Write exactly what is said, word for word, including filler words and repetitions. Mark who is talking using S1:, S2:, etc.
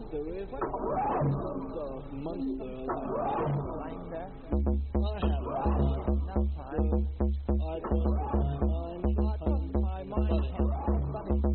S1: there is some sort of monster
S2: lying there.
S1: I have
S2: Now time.
S1: I don't know.